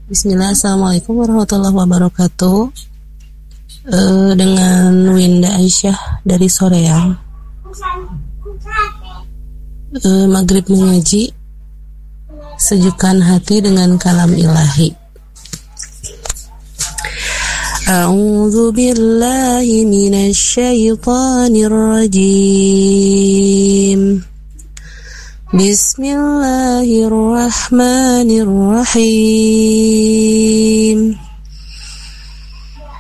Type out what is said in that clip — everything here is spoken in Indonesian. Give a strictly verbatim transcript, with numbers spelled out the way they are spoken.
Bismillah, Assalamualaikum warahmatullahi wabarakatuh. Uh, dengan Winda Aisyah dari Soreang. Uh, Maghrib mengaji, sejukkan hati dengan kalam ilahi. A'udzu billahi minasy syaithanir rajim. Bismillahirrahmanirrahim.